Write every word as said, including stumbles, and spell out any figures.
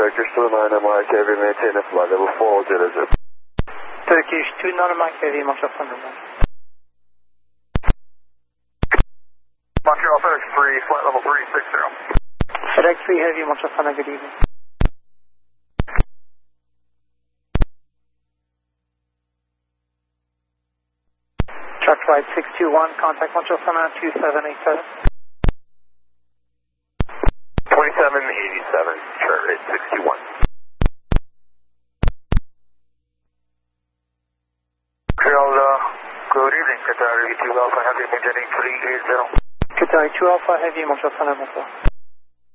Turkish two nine Mike Heavy, maintain a flight level four zero zero. Turkish two nine Mike Heavy, Montreal Thunderbird. Montreal FedEx three, flight level three six zero. FedEx three Heavy, Montreal Thunder, good evening. Truck flight six two one, contact Montreal Thunder two seven eight seven. twenty-seven eighty-seven, chart rate six two one. Montreal, uh, good evening, Qatar two Alpha Heavy, maintaining three eight zero. Qatar two Alpha Heavy, Montreal Thunder, Montreal.